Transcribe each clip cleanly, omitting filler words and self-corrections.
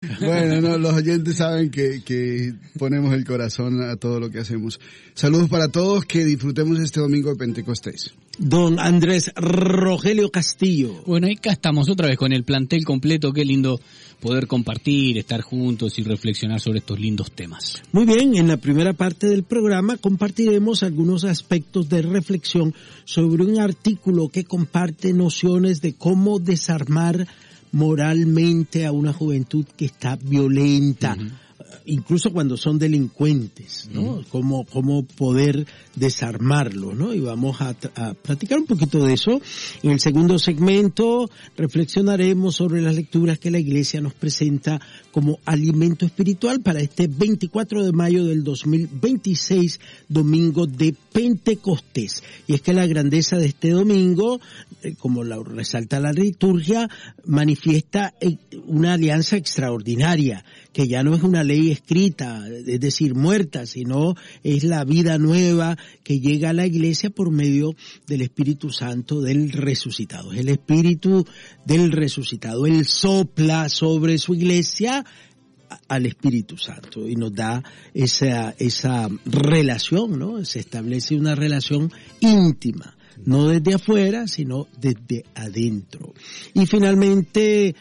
Bueno, no, los oyentes saben que ponemos el corazón a todo lo que hacemos. Saludos para todos, que disfrutemos este domingo de Pentecostés. Don Andrés Rogelio Castillo. Bueno, acá estamos otra vez con el plantel completo. Qué lindo poder compartir, estar juntos y reflexionar sobre estos lindos temas. Muy bien, en la primera parte del programa compartiremos algunos aspectos de reflexión sobre un artículo que comparte nociones de cómo desarmar moralmente a una juventud que está violenta. Uh-huh. Incluso cuando son delincuentes, ¿no? Cómo poder desarmarlo, ¿no? Y vamos a platicar un poquito de eso. En el segundo segmento reflexionaremos sobre las lecturas que la Iglesia nos presenta como alimento espiritual para este 24 de mayo del 2026, domingo de Pentecostés. Y es que la grandeza de este domingo, como lo resalta la liturgia, manifiesta una alianza extraordinaria, que ya no es una ley escrita, es decir, muerta, sino es la vida nueva que llega a la Iglesia por medio del Espíritu Santo del resucitado. Es el Espíritu del resucitado. Él sopla sobre su Iglesia al Espíritu Santo y nos da esa relación, ¿no? Se establece una relación íntima, no desde afuera, sino desde adentro. Y finalmente,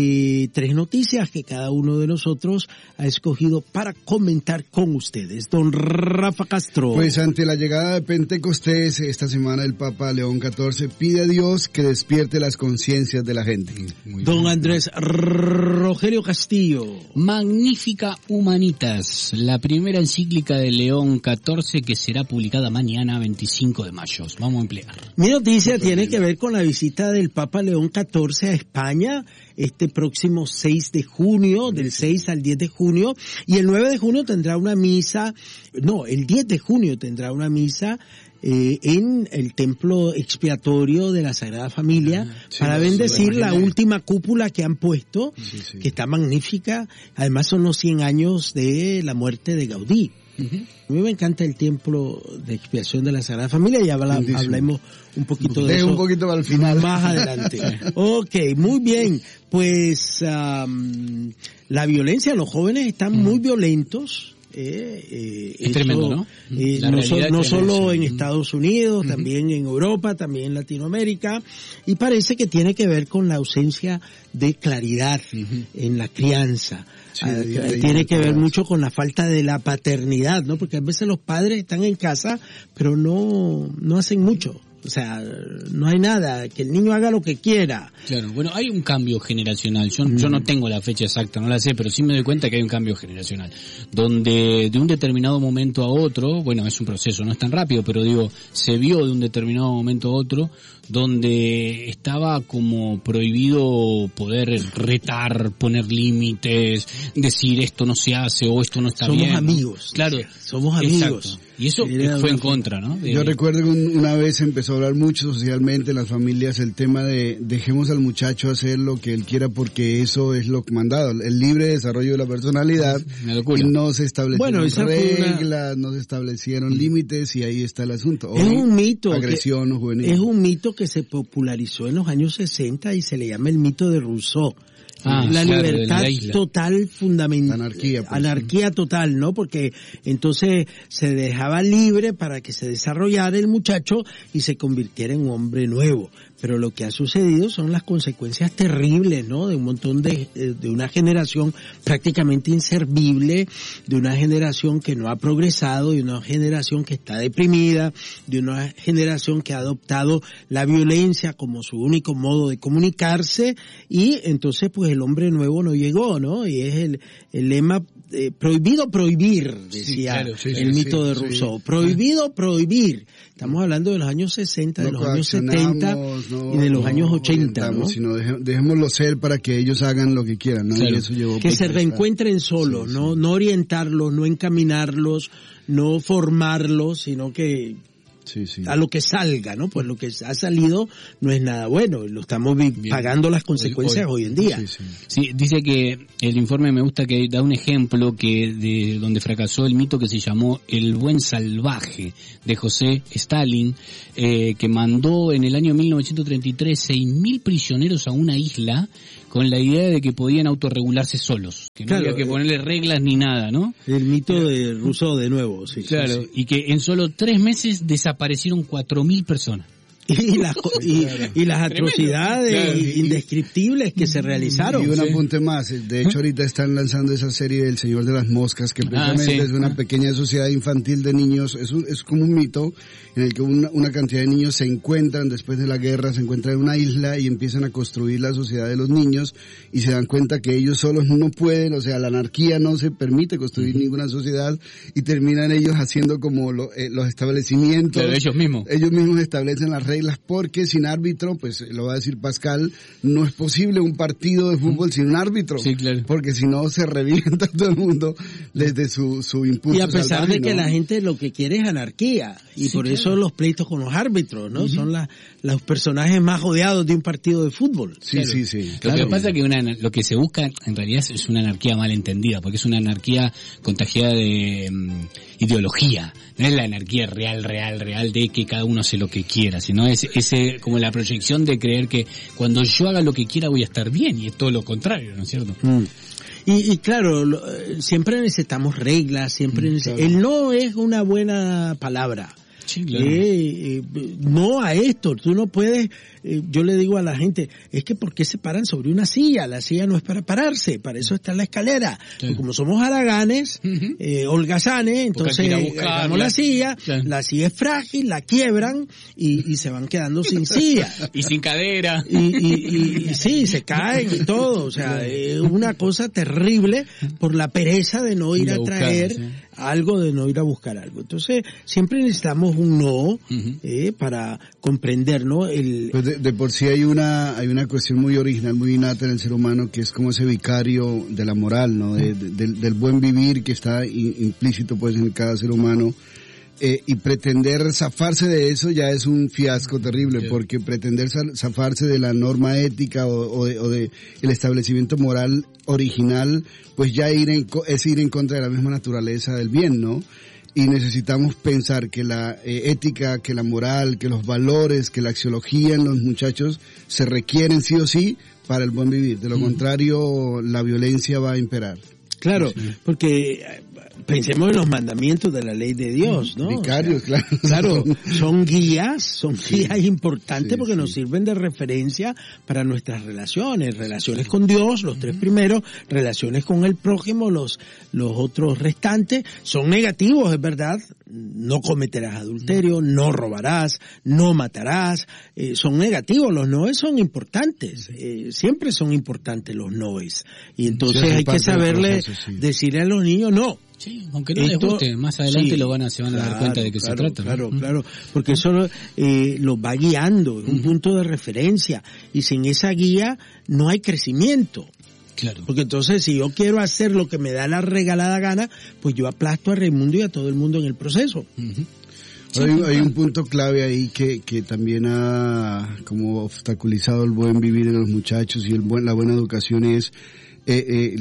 3 noticias que cada uno de nosotros ha escogido para comentar con ustedes. Don Rafa Castro. Pues ante la llegada de Pentecostés, esta semana el Papa León XIV pide a Dios que despierte las conciencias de la gente. Don Andrés Rogelio Castillo. Magnífica Humanitas, la primera encíclica de León XIV que será publicada mañana 25 de mayo. Vamos a emplear. Mi noticia tiene que ver con la visita del Papa León XIV a España este próximo 6 de junio, del 6 al 10 de junio, y el 9 de junio tendrá una misa, el 10 de junio tendrá una misa en el templo expiatorio de la Sagrada Familia para bendecir la última cúpula que han puesto, que está magnífica. Además son los 100 años de la muerte de Gaudí. A mí me encanta el templo de expiación de la Sagrada Familia y hablemos un poquito de eso. Un poquito para el final. Más adelante. Ok, muy bien. Pues la violencia, los jóvenes están muy violentos. Es tremendo, ¿no? No solo en Estados Unidos, también en Europa, también en Latinoamérica, y parece que tiene que ver con la ausencia de claridad en la crianza. Tiene que ver mucho con la falta de la paternidad, ¿no? Porque a veces los padres están en casa, pero no hacen mucho. O sea, no hay nada, que el niño haga lo que quiera. Claro, bueno, hay un cambio generacional. Yo no tengo la fecha exacta, no la sé, pero sí me doy cuenta que hay un cambio generacional. Donde de un determinado momento a otro, bueno, es un proceso, no es tan rápido, pero digo, se vio de un determinado momento a otro, donde estaba como prohibido poder retar, poner límites, decir esto no se hace o esto no está bien. Somos amigos. Claro. Somos amigos. Exacto. Y eso fue en contra, ¿no? Yo recuerdo que una vez empezó a hablar mucho socialmente en las familias el tema de dejemos al muchacho hacer lo que él quiera porque eso es lo mandado, el libre desarrollo de la personalidad, y no se establecieron reglas, no se establecieron límites y ahí está el asunto. Es un mito. Agresión juvenil. Es un mito que se popularizó en los años 60 y se le llama el mito de Rousseau. La libertad total fundamental, anarquía total, ¿no? Porque entonces se dejaba libre para que se desarrollara el muchacho y se convirtiera en un hombre nuevo. Pero lo que ha sucedido son las consecuencias terribles, ¿no? De un montón de una generación prácticamente inservible, de una generación que no ha progresado, de una generación que está deprimida, de una generación que ha adoptado la violencia como su único modo de comunicarse, y entonces pues el hombre nuevo no llegó, ¿no? Y es el lema prohibido prohibir, decía el mito de Rousseau. Prohibido prohibir. Estamos hablando de los años 60, de los años 70 y de los años 80, ¿no? Sino dejémoslo ser para que ellos hagan lo que quieran, ¿no? Claro. Y eso llevó que se reencuentren solos, ¿no? No orientarlos, no encaminarlos, no formarlos, sino que a lo que salga, ¿no? Pues lo que ha salido no es nada bueno, lo estamos pagando las consecuencias hoy en día. Sí, dice que el informe, me gusta que da un ejemplo que de donde fracasó el mito que se llamó El buen salvaje de José Stalin, que mandó en el año 1933 6.000 prisioneros a una isla con la idea de que podían autorregularse solos, que no había que ponerle reglas ni nada, ¿no? El mito de Rousseau de nuevo, sí. Claro, y que en solo 3 meses desaparecieron 4.000 personas. Y las atrocidades indescriptibles que se realizaron. Y un apunte más, de hecho ahorita están lanzando esa serie del Señor de las Moscas, que precisamente es una pequeña sociedad infantil de niños, es como un mito en el que una cantidad de niños se encuentran después de la guerra, se encuentran en una isla y empiezan a construir la sociedad de los niños y se dan cuenta que ellos solos no pueden, o sea, la anarquía no se permite construir ninguna sociedad y terminan ellos haciendo como los establecimientos. Pero ellos mismos establecen las reglas porque sin árbitro, pues lo va a decir Pascal, no es posible un partido de fútbol sin un árbitro. Sí, claro. Porque si no se revienta todo el mundo desde su impulso. Y a pesar de que la gente lo que quiere es anarquía. Y por eso los pleitos con los árbitros, ¿no? Son los personajes más odiados de un partido de fútbol. Sí. Lo que pasa es que lo que se busca en realidad es una anarquía mal entendida, porque es una anarquía contagiada de ideología. No es la anarquía real de que cada uno hace lo que quiera, sino es como la proyección de creer que cuando yo haga lo que quiera voy a estar bien, y es todo lo contrario, ¿no es cierto? Y claro, siempre necesitamos reglas, el no es una buena palabra. Sí, claro. No a esto, tú no puedes, yo le digo a la gente, es que ¿por qué se paran sobre una silla? La silla no es para pararse, para eso está la escalera. Sí. Como somos haraganes, holgazanes, entonces agarramos la silla, la silla es frágil, la quiebran y se van quedando sin silla. Y sin cadera. Y sí, se caen y todo, o sea, es una cosa terrible por la pereza de no ir a traer algo, de no ir a buscar algo. Entonces, siempre necesitamos un no, para comprender, ¿no? Pues de por sí hay una cuestión muy original, muy innata en el ser humano, que es como ese vicario de la moral, ¿no? Del buen vivir que está implícito, pues, en cada ser humano. Y pretender zafarse de eso ya es un fiasco terrible, porque pretender zafarse de la norma ética o de el establecimiento moral original, pues ya es ir en contra de la misma naturaleza del bien, ¿no? Y necesitamos pensar que la ética, que la moral, que los valores, que la axiología en los muchachos se requieren sí o sí para el buen vivir. De lo contrario, la violencia va a imperar. Claro, porque pensemos en los mandamientos de la ley de Dios, ¿no? Vicarios, claro. Claro, son guías importantes porque nos sirven de referencia para nuestras relaciones con Dios, los 3 primeros, relaciones con el prójimo, los otros restantes, son negativos, es verdad, no cometerás adulterio, no robarás, no matarás, son negativos, los noes son importantes, siempre son importantes los noes, y entonces hay que saberle decirle a los niños no. Sí, aunque no les guste, más adelante se van a dar cuenta de qué se trata. Claro, porque eso los va guiando, es un punto de referencia, y sin esa guía no hay crecimiento. Claro. Porque entonces si yo quiero hacer lo que me da la regalada gana, pues yo aplasto a Raimundo y a todo el mundo en el proceso. Hay un punto clave ahí que también ha como obstaculizado el buen vivir de los muchachos y la buena educación, es que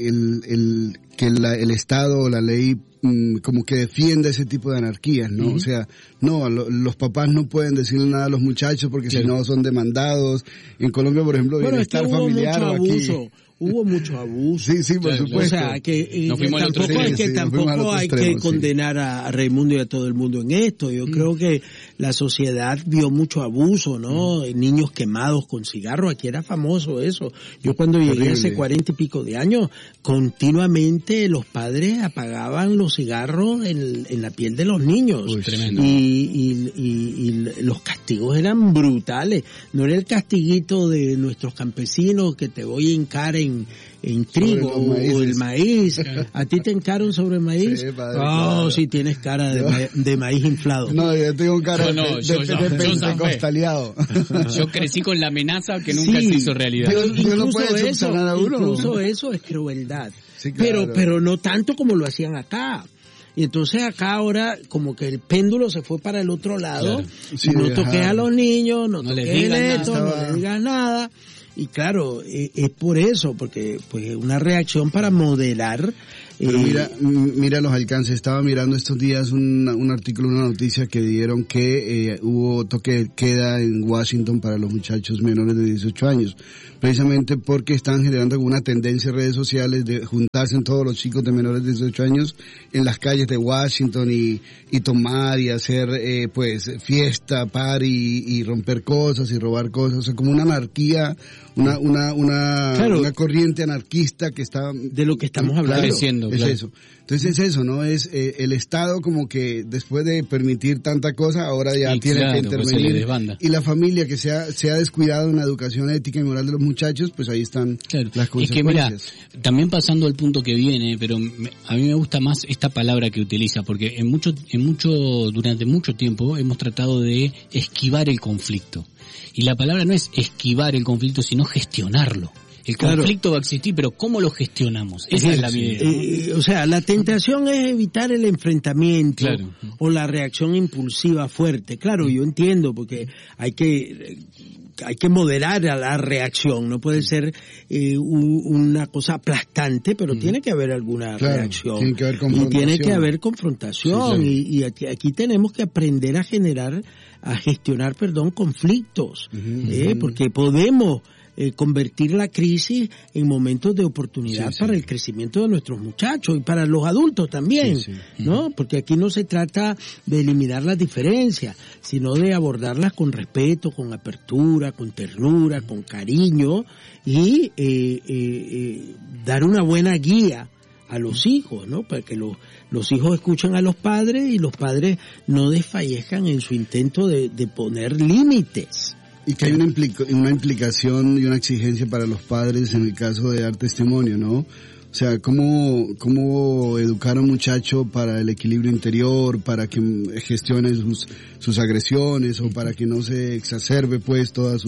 el Estado o la ley como que defienda ese tipo de anarquías, ¿no? O sea, los papás no pueden decirle nada a los muchachos porque si no son demandados. En Colombia, por ejemplo, bienestar familiar o aquí. Hubo mucho abuso. Sí, por supuesto. O sea, que tampoco hay que condenar a Raimundo y a todo el mundo en esto. Yo creo que la sociedad vio mucho abuso, ¿no? Niños quemados con cigarros, aquí era famoso eso. Yo cuando llegué hace 40 y pico de años, continuamente los padres apagaban los cigarros en la piel de los niños. Uy, tremendo. Y los castigos eran brutales. No era el castiguito de nuestros campesinos que te voy a hincar en trigo o el maíz. ¿A ti te encaron sobre el maíz? Sí, padre, claro. Sí, tienes cara de maíz inflado. No, yo tengo cara de pentecostaleado. Yo crecí con la amenaza que nunca se hizo realidad. Incluso eso es crueldad. Sí, claro. Pero no tanto como lo hacían acá. Y entonces acá ahora como que el péndulo se fue para el otro lado. Claro. Sí, no toques a los niños, no toques esto, nada. no les digas nada. Y claro, es por eso, porque pues una reacción para modelar Pero mira los alcances. Estaba mirando estos días un artículo, una noticia que dieron que hubo toque de queda en Washington para los muchachos menores de 18 años. Precisamente porque están generando alguna tendencia en redes sociales de juntarse en todos los chicos de menores de 18 años en las calles de Washington y tomar y hacer pues fiesta, party y romper cosas y robar cosas, o sea, como una anarquía, una corriente anarquista que está de lo que estamos hablando. Creciendo, es eso. Entonces es eso, ¿no? Es el Estado como que después de permitir tanta cosa, ahora ya tiene que intervenir. Pues y la familia que se ha descuidado en la educación ética y moral de los muchachos, pues ahí están las consecuencias. Es que mira, también pasando al punto que viene, pero a mí me gusta más esta palabra que utiliza, porque durante mucho tiempo hemos tratado de esquivar el conflicto. Y la palabra no es esquivar el conflicto, sino gestionarlo. El conflicto va a existir, pero ¿cómo lo gestionamos? Esa es la idea. O sea, la tentación es evitar el enfrentamiento o la reacción impulsiva fuerte. Claro, yo entiendo, porque hay que moderar a la reacción. No puede ser una cosa aplastante, pero tiene que haber alguna reacción. Tiene que haber confrontación. Y tiene que haber confrontación. Sí. Y aquí tenemos que aprender a gestionar conflictos. Porque podemos convertir la crisis en momentos de oportunidad para el crecimiento de nuestros muchachos y para los adultos también, ¿no? Porque aquí no se trata de eliminar las diferencias, sino de abordarlas con respeto, con apertura, con ternura, con cariño y dar una buena guía a los hijos, ¿no? Para que los hijos escuchen a los padres y los padres no desfallezcan en su intento de poner límites. Y que hay una implicación y una exigencia para los padres en el caso de dar testimonio, ¿no? O sea, cómo educar a un muchacho para el equilibrio interior, para que gestione sus agresiones o para que no se exacerbe pues todas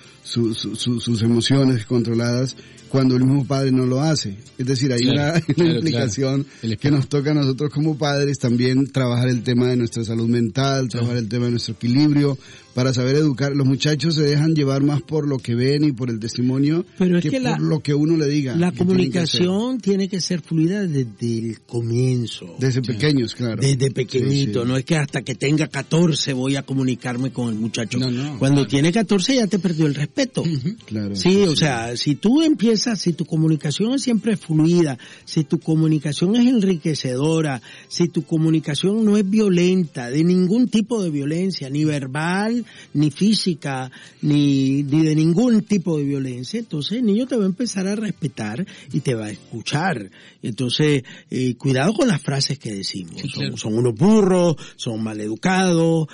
sus emociones controladas cuando el mismo padre no lo hace. Es decir, hay una implicación que nos toca a nosotros como padres también trabajar el tema de nuestra salud mental, trabajar el tema de nuestro equilibrio, para saber educar. Los muchachos se dejan llevar más por lo que ven y por el testimonio que por lo que uno le diga. La comunicación tiene que ser fluida desde el comienzo. Desde pequeños, claro. Desde pequeñito. No es que hasta que tenga 14 voy a comunicarme con el muchacho. Cuando tiene 14 ya te perdió el respeto. Claro. Sí, o sea, si tú empiezas, si tu comunicación es siempre fluida, si tu comunicación es enriquecedora, si tu comunicación no es violenta, de ningún tipo de violencia, ni verbal, ni física, ni de ningún tipo de violencia, entonces el niño te va a empezar a respetar y te va a escuchar. Entonces, cuidado con las frases que decimos. Son unos burros, son maleducados,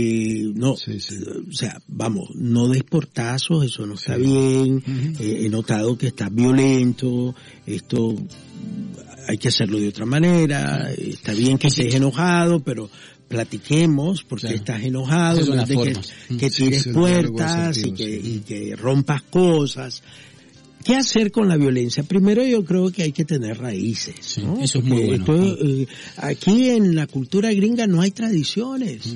o sea, vamos, no des portazos, eso no está bien. He notado que estás violento, esto hay que hacerlo de otra manera, está bien que estés enojado, pero platiquemos porque estás enojado, no que tires puertas y que rompas cosas. ¿Qué hacer con la violencia? Primero yo creo que hay que tener raíces, ¿no? Eso es muy bueno. Aquí en la cultura gringa no hay tradiciones.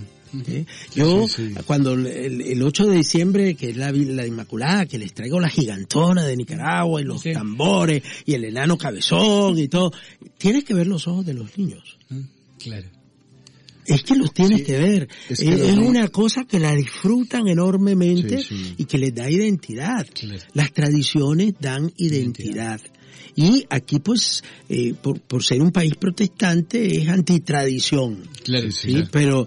Yo, cuando el 8 de diciembre, que es la Inmaculada, que les traigo la gigantona de Nicaragua y los tambores y el enano cabezón y todo, tienes que ver los ojos de los niños. Claro. Es que los tienes que ver. Es una cosa que la disfrutan enormemente y que les da identidad. Claro. Las tradiciones dan identidad. Y aquí pues, por ser un país protestante es antitradición. Claro, ¿sí? Pero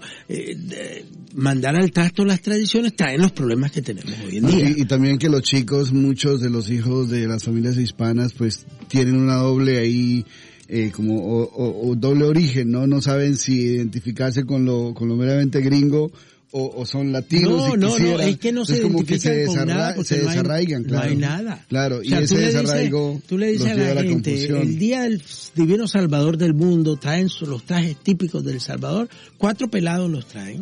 mandar al trasto las tradiciones traen los problemas que tenemos hoy en día. Y también que los chicos, muchos de los hijos de las familias hispanas pues tienen una doble ahí, como doble origen, ¿no? No saben si identificarse con lo meramente gringo o son latinos. No, es que no se identifican con nada porque se desarraigan, no hay nada. Claro, o sea, y ese desarraigo tú le dices a la gente, el día del Divino Salvador del mundo traen los trajes típicos del Salvador, 4 pelados los traen.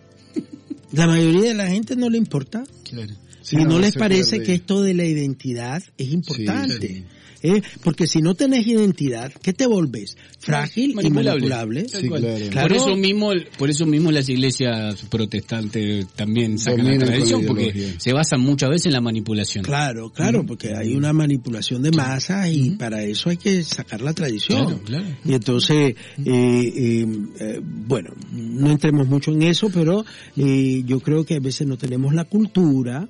La mayoría de la gente no le importa. Claro. Y no les parece que esto de la identidad es importante. Porque si no tenés identidad, ¿qué te volvés? Frágil y manipulable. Sí, claro. Por eso mismo las iglesias protestantes también sacan la tradición, porque se basan muchas veces en la manipulación. Claro, porque hay una manipulación de masas y para eso hay que sacar la tradición. Claro. Y entonces, bueno, no entremos mucho en eso, pero yo creo que a veces no tenemos la cultura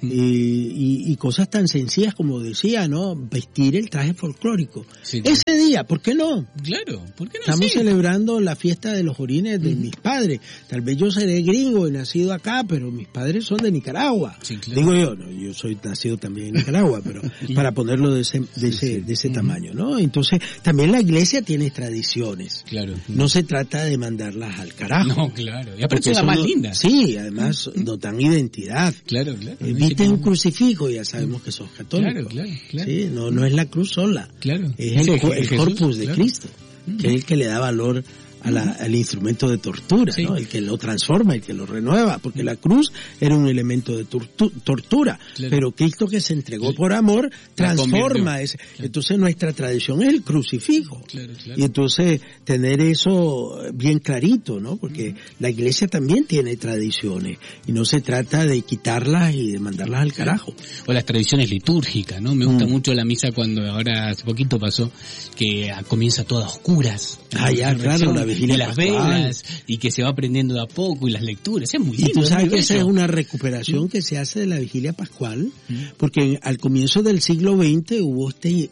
y cosas tan sencillas como decía, ¿no? Vestir el traje folclórico. Sí, claro. Ese día, ¿por qué no? Claro, ¿por qué no? Estamos celebrando la fiesta de los orines de mis padres. Tal vez yo seré gringo y nacido acá, pero mis padres son de Nicaragua. Sí, claro. Digo yo, no, yo soy nacido también en Nicaragua, pero para ponerlo de ese tamaño, ¿no? Entonces, también la iglesia tiene tradiciones. Claro. No se trata de mandarlas al carajo. No, claro. Y aparte es la más linda. Sí, además no dan identidad. Claro. Viste un crucifijo, ya sabemos que sos católico. Claro. Sí, no es la cruz sola. Claro. Es el corpus de Cristo, que es el que le da valor al instrumento de tortura, sí. ¿no? El que lo transforma, el que lo renueva, porque la cruz era un elemento de tortura, claro. Pero Cristo que se entregó por amor transforma ese. Claro. Entonces nuestra tradición es el crucifijo. Claro. Y entonces tener eso bien clarito, ¿no? Porque la iglesia también tiene tradiciones y no se trata de quitarlas y de mandarlas al carajo. O las tradiciones litúrgicas, ¿no? Me gusta mucho la misa cuando ahora hace poquito pasó que comienza toda a oscuras. Ya, claro, la vigilia de las velas y que se va aprendiendo de a poco y las lecturas, es muy lindo. Y tú sabes que esa es una recuperación que se hace de la vigilia pascual, porque al comienzo del siglo XX hubo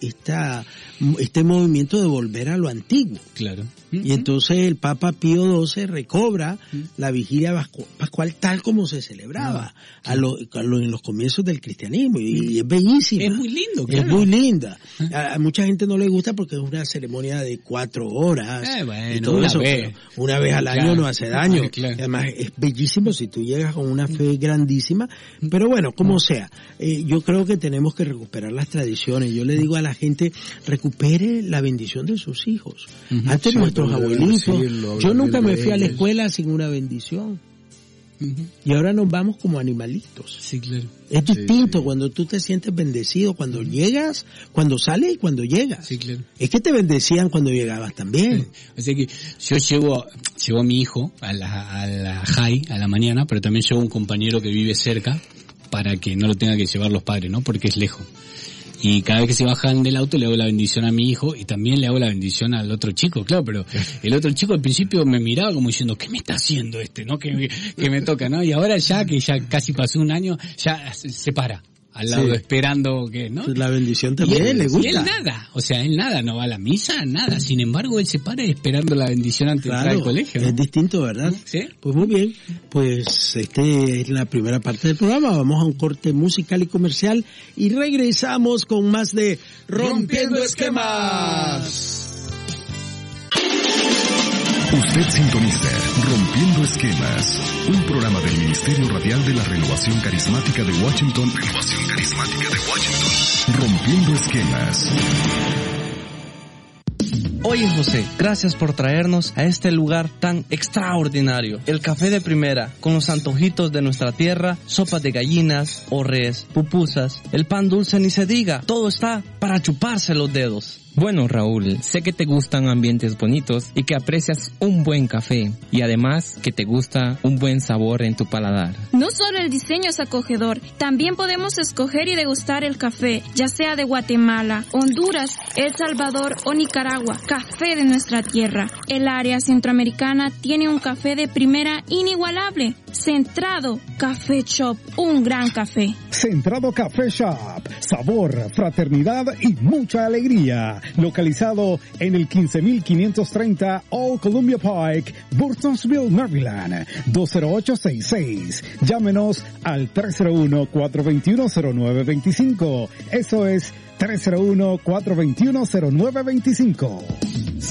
este movimiento de volver a lo antiguo. Claro. Y entonces el Papa Pío XII recobra la vigilia pascual tal como se celebraba en los comienzos del cristianismo y es bellísima. Es muy lindo, claro. Es muy linda. A mucha gente no le gusta porque es una ceremonia de 4 horas y todo eso. Una vez al año no hace daño. Claro. Además es bellísimo si tú llegas con una fe grandísima. Pero bueno, como sea, yo creo que tenemos que recuperar las tradiciones. Yo le digo a la gente, recupere la bendición de sus hijos. Antes nuestros abuelitos, yo nunca me fui a la escuela sin una bendición. Y ahora nos vamos como animalitos. Sí, claro. Es distinto cuando tú te sientes bendecido, cuando llegas, cuando sales y cuando llegas. Sí, claro. Es que te bendecían cuando llegabas también. O sea que yo llevo a mi hijo a la high a la mañana, pero también llevo un compañero que vive cerca para que no lo tenga que llevar los padres, ¿no? Porque es lejos. Y cada vez que se bajan del auto le hago la bendición a mi hijo y también le hago la bendición al otro chico, claro, pero el otro chico al principio me miraba como diciendo, ¿qué me está haciendo ¿no? Que me toca, ¿no? Y ahora que ya casi pasó un año, ya se para al lado esperando que, ¿no? La bendición también le gusta. Y él nada, no va a la misa, nada. Sin embargo, él se para esperando la bendición antes de entrar al colegio, ¿no? Es distinto, ¿verdad? Sí. Pues muy bien, pues es la primera parte del programa. Vamos a un corte musical y comercial y regresamos con más de Rompiendo Esquemas. Usted sintoniza Rompiendo Esquemas, un programa del Ministerio Radial de la Renovación Carismática de Washington. Rompiendo Esquemas. Oye José, gracias por traernos a este lugar tan extraordinario. El café de primera, con los antojitos de nuestra tierra, sopa de gallinas, o res, pupusas, el pan dulce ni se diga, todo está para chuparse los dedos. Bueno, Raúl, sé que te gustan ambientes bonitos y que aprecias un buen café y además que te gusta un buen sabor en tu paladar. No solo el diseño es acogedor, también podemos escoger y degustar el café, ya sea de Guatemala, Honduras, El Salvador o Nicaragua, café de nuestra tierra. El área centroamericana tiene un café de primera inigualable. Centrado Café Shop, un gran café. Centrado Café Shop, sabor, fraternidad y mucha alegría. Localizado en el 15530 Old Columbia Pike, Burtonsville, Maryland, 20866. Llámenos al 301-421-0925. Eso es 301-421-0925.